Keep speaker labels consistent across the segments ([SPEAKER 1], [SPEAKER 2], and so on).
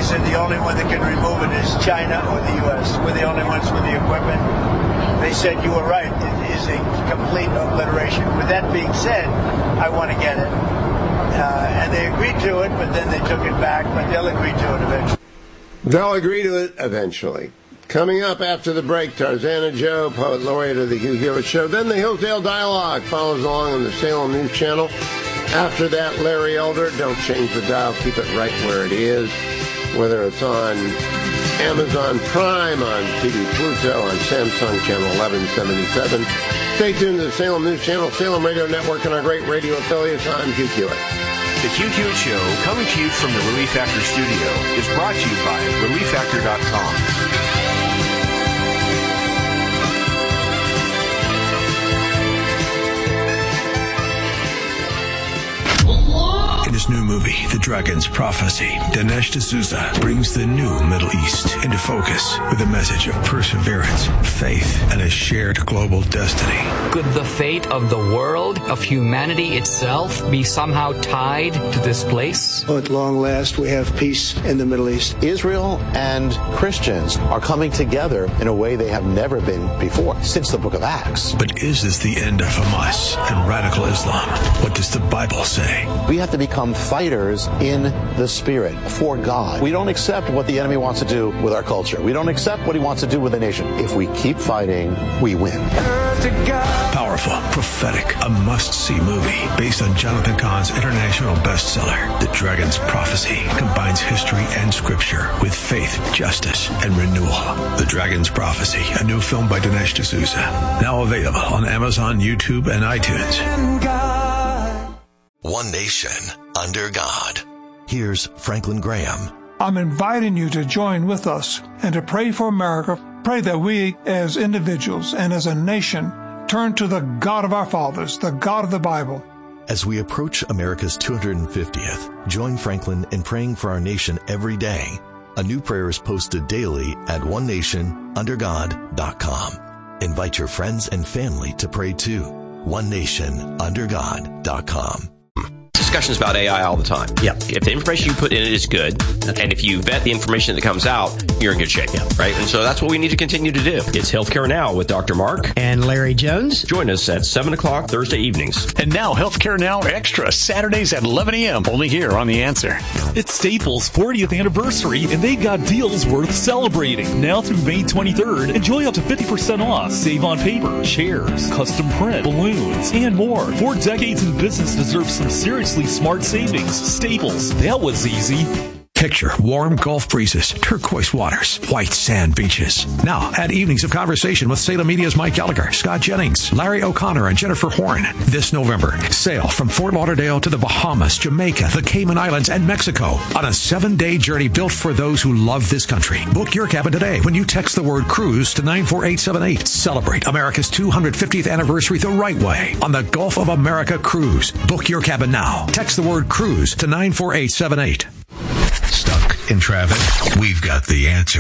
[SPEAKER 1] said the only one that can remove it is China or the U.S. We're the only ones with the equipment. They said you were right. It is a complete obliteration. With that being said, I want to get it. And they agreed to it, but then they took it back. But they'll agree to it eventually.
[SPEAKER 2] They'll agree to it eventually. Coming up after the break, Tarzana Joe, Poet Laureate of the Hugh Hewitt Show. Then the Hillsdale Dialogue follows along on the Salem News Channel. After that, Larry Elder. Don't change the dial. Keep it right where it is. Whether it's on Amazon Prime, on TV Pluto, on Samsung Channel 1177. Stay tuned to the Salem News Channel, Salem Radio Network, and our great radio affiliates. I'm Hugh Hewitt.
[SPEAKER 3] The Hugh Hewitt Show, coming to you from the Relief Factor studio, is brought to you by ReliefFactor.com.
[SPEAKER 4] In his new movie, The Dragon's Prophecy, Dinesh D'Souza brings the new Middle East into focus with a message of perseverance, faith, and a shared global destiny.
[SPEAKER 5] Could the fate of the world, of humanity itself, be somehow tied to this place?
[SPEAKER 6] At long last, we have peace in the Middle East.
[SPEAKER 7] Israel and Christians are coming together in a way they have never been before, since the book of Acts.
[SPEAKER 4] But is this the end of Hamas and radical Islam? What does the Bible say?
[SPEAKER 7] We have to become fighters in the Spirit for God. We don't accept what the enemy wants to do with our culture. We don't accept what he wants to do with the nation. If we keep fighting, we win.
[SPEAKER 4] Powerful, prophetic, a must-see movie based on Jonathan Cahn's international bestseller, The Dragon's Prophecy, combines history and scripture with faith, justice, and renewal. The Dragon's Prophecy, a new film by Dinesh D'Souza, now available on Amazon, YouTube, and iTunes.
[SPEAKER 8] One nation under God. Here's Franklin Graham.
[SPEAKER 9] I'm inviting you to join with us and to pray for America. Pray that we as individuals and as a nation turn to the God of our fathers, the God of the Bible.
[SPEAKER 8] As we approach America's 250th, join Franklin in praying for our nation every day. A new prayer is posted daily at onenationundergod.com. Invite your friends and family to pray too. onenationundergod.com.
[SPEAKER 10] Discussions about AI all the time.
[SPEAKER 11] Yeah.
[SPEAKER 10] If the information you put in it is good, and if you vet the information that comes out, you're in good shape.
[SPEAKER 11] Yeah.
[SPEAKER 10] Right? And so that's what we need to continue to do. It's Healthcare Now with Dr. Mark
[SPEAKER 11] and Larry Jones.
[SPEAKER 10] Join us at 7 o'clock Thursday evenings.
[SPEAKER 12] And now Healthcare Now Extra, Saturdays at 11 a.m. only here on The Answer.
[SPEAKER 13] It's Staples' 40th anniversary, and they've got deals worth celebrating. Now through May 23rd, enjoy up to 50% off. Save on paper, chairs, custom print, balloons, and more. 4 decades in business deserves some seriously smart savings. Staples, that was easy.
[SPEAKER 4] Picture warm Gulf breezes, turquoise waters, white sand beaches. Now, add evenings of conversation with Salem Media's Mike Gallagher, Scott Jennings, Larry O'Connor, and Jennifer Horn. This November, sail from Fort Lauderdale to the Bahamas, Jamaica, the Cayman Islands, and Mexico on a 7-day journey built for those who love this country. Book your cabin today when you text the word cruise to 94878. Celebrate America's 250th anniversary the right way on the Gulf of America Cruise. Book your cabin now. Text the word cruise to 94878. Stuck in traffic? We've got the answer.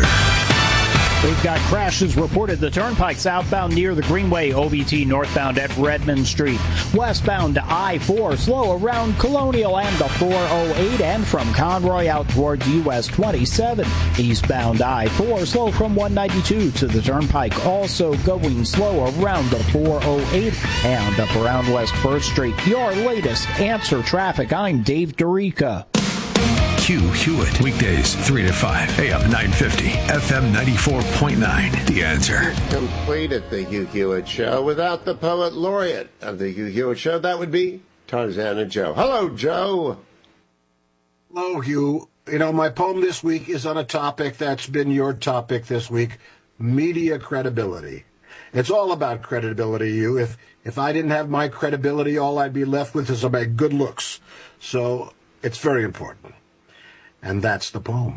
[SPEAKER 14] We've got crashes reported the Turnpike southbound near the Greenway, OVT northbound at Redmond Street. Westbound to I-4, slow around Colonial and the 408, and from Conroy out towards US 27. Eastbound I-4, slow from 192 to the Turnpike, also going slow around the 408 and up around West 1st Street. Your latest Answer Traffic. I'm Dave Dorica.
[SPEAKER 4] Hugh Hewitt, weekdays 3 to 5, AM 950, FM 94.9. The Answer.
[SPEAKER 2] Complete at the Hugh Hewitt Show without the Poet Laureate of the Hugh Hewitt Show. That would be Tarzana Joe. Hello, Joe.
[SPEAKER 15] Hello, Hugh. You know, my poem this week is on a topic that's been your topic this week, media credibility. It's all about credibility, Hugh. If I didn't have my credibility, all I'd be left with is my good looks. So it's very important. And that's the poem.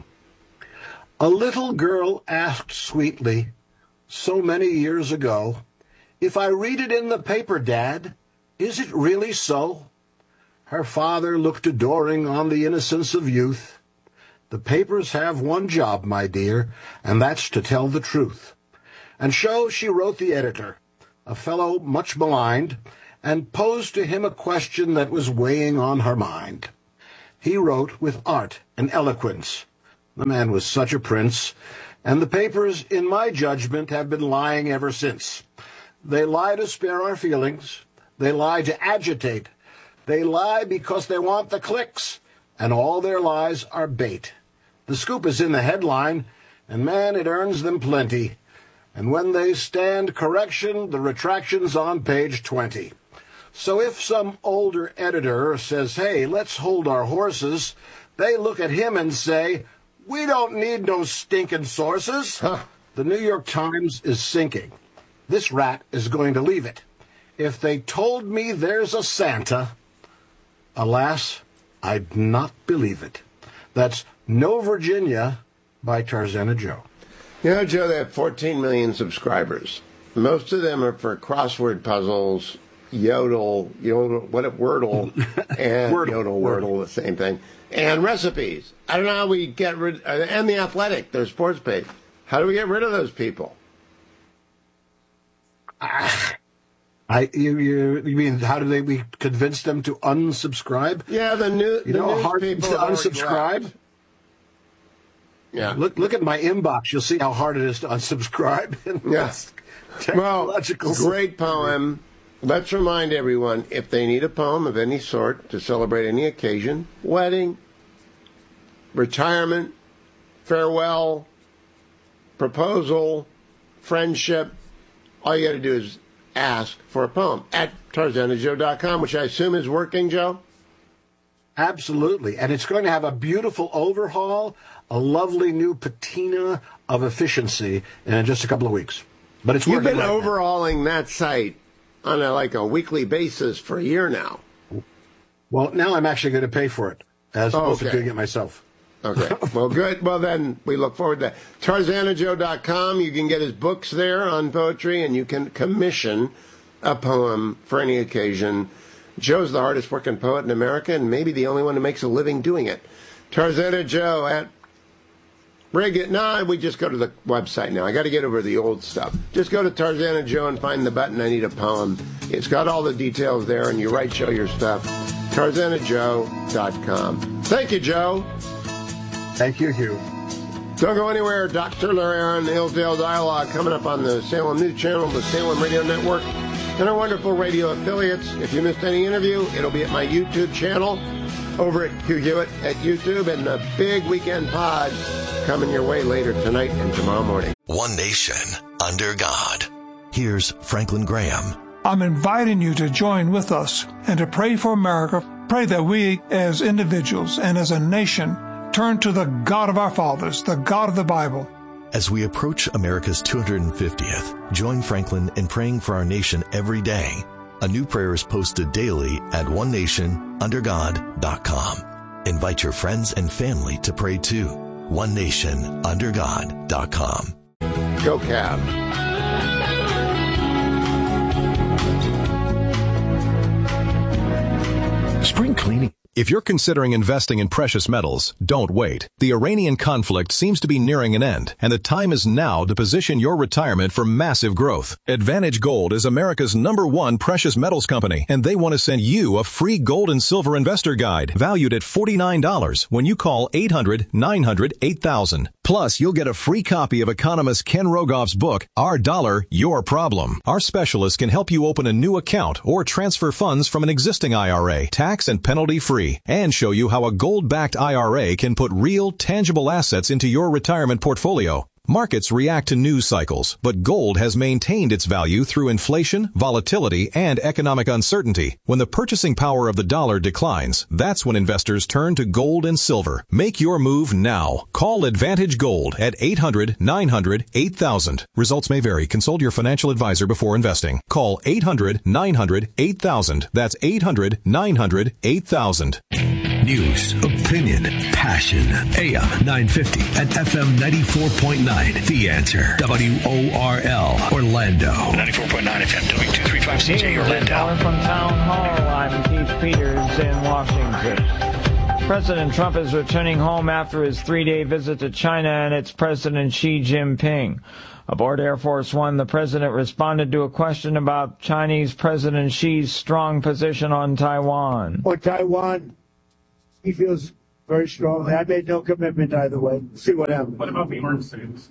[SPEAKER 15] A little girl asked sweetly, so many years ago, if I read it in the paper, Dad, is it really so? Her father looked adoring on the innocence of youth. The papers have one job, my dear, and that's to tell the truth. And so she wrote the editor, a fellow much maligned, and posed to him a question that was weighing on her mind. He wrote with art and eloquence, The man was such a prince, and the papers, in my judgment, have been lying ever since. They lie to spare our feelings. They lie to agitate. They lie because they want the clicks, and all their lies are bait. The scoop is in the headline, and man, it earns them plenty. And when they stand correction, the retraction's on page 20. So if some older editor says, hey, let's hold our horses, they look at him and say, we don't need no stinking sources. The New York Times is sinking. This rat is going to leave it. If they told me there's a Santa, alas, I'd not believe it. That's No Virginia by Tarzana Joe.
[SPEAKER 2] You know, Joe, they have 14 million subscribers. Most of them are for crossword puzzles, Wordle, and Wordle, the same thing, and recipes. I don't know how we get rid, and The Athletic, their sports page. How do we get rid of those people?
[SPEAKER 15] You mean how do we convince them to unsubscribe?
[SPEAKER 2] Yeah, the news
[SPEAKER 15] hard
[SPEAKER 2] people
[SPEAKER 15] to unsubscribe.
[SPEAKER 2] Yeah,
[SPEAKER 15] look at my inbox. You'll see how hard it is to unsubscribe.
[SPEAKER 2] Yes.
[SPEAKER 15] Technological.
[SPEAKER 2] Well, great poem. Let's remind everyone, if they need a poem of any sort to celebrate any occasion, wedding, retirement, farewell, proposal, friendship, all you got to do is ask for a poem at TarzanaJoe.com, which I assume is working, Joe?
[SPEAKER 15] Absolutely. And it's going to have a beautiful overhaul, a lovely new patina of efficiency in just a couple of weeks. But it's
[SPEAKER 2] You've
[SPEAKER 15] working
[SPEAKER 2] been
[SPEAKER 15] right
[SPEAKER 2] overhauling that site on a weekly basis for a year now.
[SPEAKER 15] Well, now I'm actually going to pay for it, as opposed to doing it myself.
[SPEAKER 2] Okay. Well, good. Well, then we look forward to that. TarzanaJoe.com. You can get his books there on poetry, and you can commission a poem for any occasion. Joe's the hardest working poet in America, and maybe the only one who makes a living doing it. Tarzana Joe at Rig. No, we just go to the website now. I got to get over the old stuff. Just go to Tarzana Joe and find the button, I need a poem. It's got all the details there, and you write Joe your stuff. TarzanaJoe.com. Thank you, Joe.
[SPEAKER 15] Thank you, Hugh.
[SPEAKER 2] Don't go anywhere. Dr. Larry on the Hillsdale Dialogue coming up on the Salem News Channel, the Salem Radio Network, and our wonderful radio affiliates. If you missed any interview, it'll be at my YouTube channel over at Hugh Hewitt at YouTube, and the big weekend pod coming your way later tonight and tomorrow morning.
[SPEAKER 8] One nation under God. Here's Franklin Graham.
[SPEAKER 9] I'm inviting you to join with us and to pray for America. Pray that we as individuals and as a nation turn to the God of our fathers, the God of the Bible.
[SPEAKER 8] As we approach America's 250th, join Franklin in praying for our nation every day. A new prayer is posted daily at onenationundergod.com. Invite your friends and family to pray too. onenationundergod.com.
[SPEAKER 2] Go Cab.
[SPEAKER 11] Spring cleaning. If you're considering investing in precious metals, don't wait. The Iranian conflict seems to be nearing an end, and the time is now to position your retirement for massive growth. Advantage Gold is America's #1 precious metals company, and they want to send you a free gold and silver investor guide valued at $49 when you call 800-900-8000. Plus, you'll get a free copy of economist Ken Rogoff's book, Our Dollar, Your Problem. Our specialists can help you open a new account or transfer funds from an existing IRA, tax and penalty free, and show you how a gold-backed IRA can put real, tangible assets into your retirement portfolio. Markets react to news cycles, but gold has maintained its value through inflation, volatility, and economic uncertainty. When the purchasing power of the dollar declines, that's when investors turn to gold and silver. Make your move now. Call Advantage Gold at 800-900-8000. Results may vary. Consult your financial advisor before investing. Call 800-900-8000. That's 800-900-8000.
[SPEAKER 4] News, opinion, passion. AM 950 and FM 94.9. The Answer. WORL, Orlando.
[SPEAKER 12] 94.9 FM, W235CJ, Orlando.
[SPEAKER 14] From Town Hall, I'm Keith Peters in Washington. President Trump is returning home after his 3-day visit to China, and it's President Xi Jinping. Aboard Air Force One, the president responded to a question about Chinese President Xi's strong position on Taiwan.
[SPEAKER 16] On Taiwan, he feels
[SPEAKER 1] very strongly. I made no commitment either way. See what happens.
[SPEAKER 16] What about the orange states?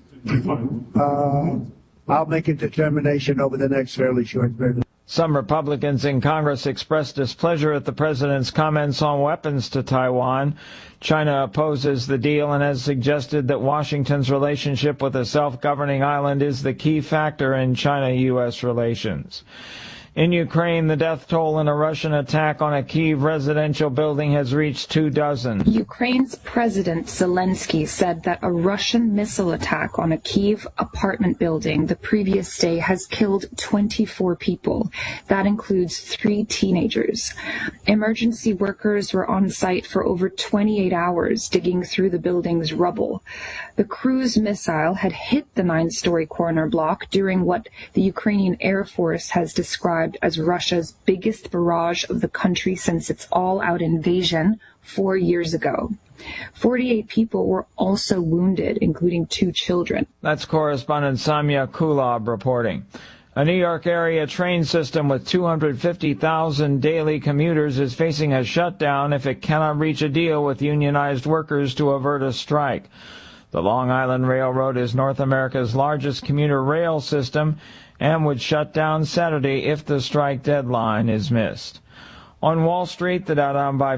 [SPEAKER 1] I'll make a determination over the next fairly short period.
[SPEAKER 17] Some Republicans in Congress expressed displeasure at the president's comments on weapons to Taiwan. China opposes the deal and has suggested that Washington's relationship with a self-governing island is the key factor in China-U.S. relations. In Ukraine, the death toll in a Russian attack on a Kyiv residential building has reached 24.
[SPEAKER 18] Ukraine's President Zelensky said that a Russian missile attack on a Kyiv apartment building the previous day has killed 24 people. That includes 3 teenagers. Emergency workers were on site for over 28 hours digging through the building's rubble. The cruise missile had hit the 9-story corner block during what the Ukrainian Air Force has described as Russia's biggest barrage of the country since its all-out invasion 4 years ago. 48 people were also wounded, including 2 children.
[SPEAKER 17] That's correspondent Samya Kulab reporting. A New York area train system with 250,000 daily commuters is facing a shutdown if it cannot reach a deal with unionized workers to avert a strike. The Long Island Railroad is North America's largest commuter rail system and would shut down Saturday if the strike deadline is missed. On Wall Street, the Dow down by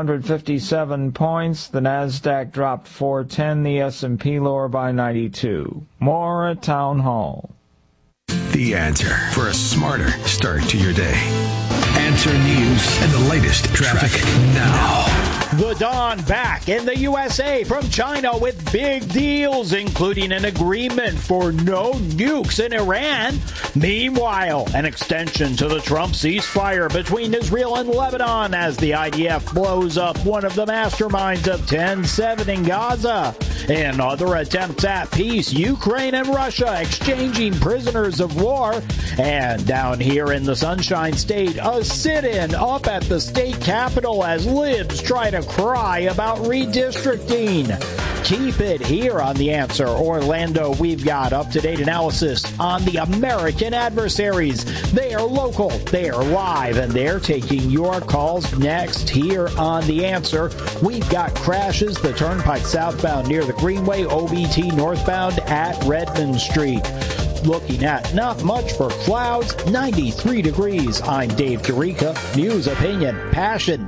[SPEAKER 17] 557 points, the Nasdaq dropped 410, the S&P lower by 92. More at Town Hall.
[SPEAKER 4] The Answer for a smarter start to your day. Answer News and the latest traffic now.
[SPEAKER 14] The Dawn back in the USA from China with big deals, including an agreement for no nukes in Iran. Meanwhile, an extension to the Trump ceasefire between Israel and Lebanon as the IDF blows up one of the masterminds of 10/7 in Gaza. In other attempts at peace, Ukraine and Russia exchanging prisoners of war. And down here in the Sunshine State, a sit-in up at the state capitol as libs try to cry about redistricting. Keep it here on The Answer Orlando. We've got up-to-date analysis on the American adversaries. They are local, they are live, and they're taking your calls next here on The Answer. We've got crashes, the Turnpike southbound near the Greenway, OBT northbound at Redmond Street. Looking at not much for clouds, 93 degrees. I'm Dave Dorica. News, opinion, passion,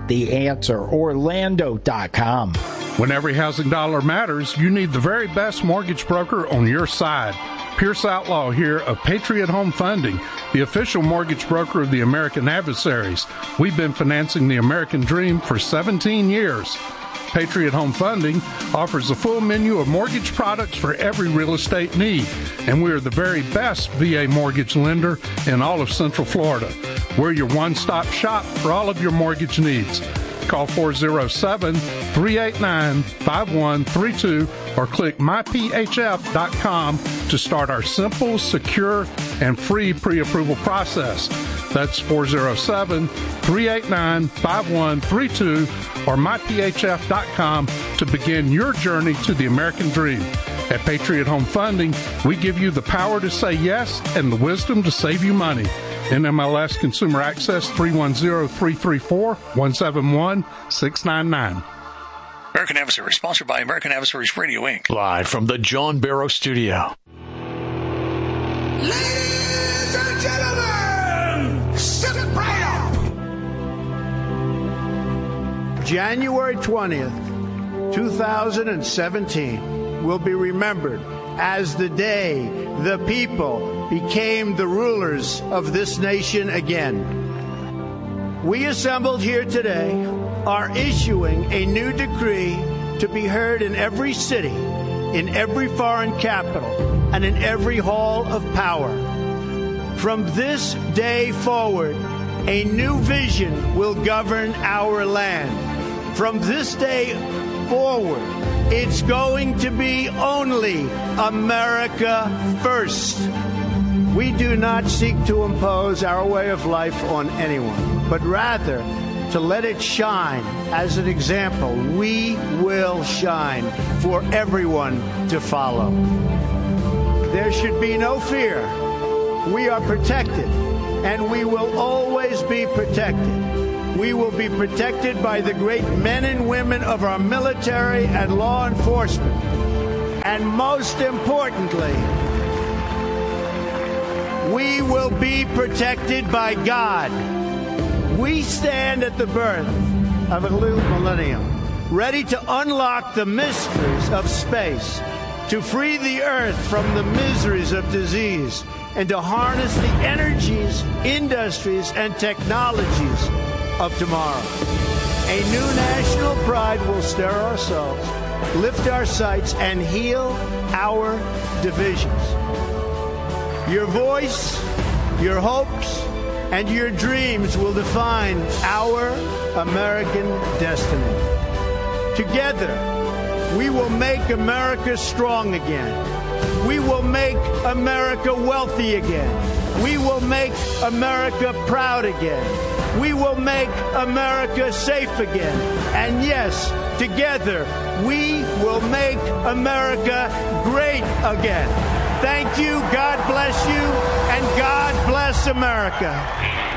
[SPEAKER 14] TheAnswerOrlando.com.
[SPEAKER 19] When every housing dollar matters, you need the very best mortgage broker on your side. Pierce Outlaw here of Patriot Home Funding, the official mortgage broker of the American adversaries. We've been financing the American dream for 17 years. Patriot Home Funding offers a full menu of mortgage products for every real estate need, and we are the very best VA mortgage lender in all of Central Florida. We're your one-stop shop for all of your mortgage needs. Call 407-389-5132 or click myphf.com to start our simple, secure, and free pre-approval process. That's 407-389-5132 or myphf.com to begin your journey to the American dream. At Patriot Home Funding, we give you the power to say yes and the wisdom to save you money. NMLS Consumer Access 310-334-171-699.
[SPEAKER 12] American Adversaries, sponsored by American Adversaries Radio, Inc. Live from the John Barrow Studio.
[SPEAKER 20] Ladies and gentlemen, sit right up.
[SPEAKER 1] January 20th, 2017 will be remembered as the day the people became the rulers of this nation again. We assembled here today are issuing a new decree to be heard in every city, in every foreign capital, and in every hall of power. From this day forward, a new vision will govern our land. From this day forward, it's going to be only America first. We do not seek to impose our way of life on anyone, but rather to let it shine as an example. We will shine for everyone to follow. There should be no fear. We are protected, and we will always be protected. We will be protected by the great men and women of our military and law enforcement. And most importantly, we will be protected by God. We stand at the birth of a new millennium, ready to unlock the mysteries of space, to free the earth from the miseries of disease, and to harness the energies, industries, and technologies of tomorrow. A new national pride will stir our souls, lift our sights, and heal our divisions. Your voice, your hopes, and your dreams will define our American destiny. Together, we will make America strong again. We will make America wealthy again. We will make America proud again. We will make America safe again. And yes, together, we will make America great again. Thank you, God bless you, and God bless America.